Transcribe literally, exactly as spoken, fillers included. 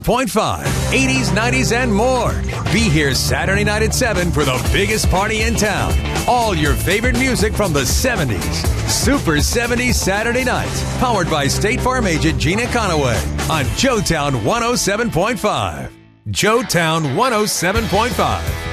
point five, eighties, nineties, and more. Be here Saturday night at seven for the biggest party in town. All your favorite music from the seventies. Super seventies Saturday nights. Powered by State Farm agent Gina Conaway on Joetown one oh seven point five. Joetown one oh seven point five.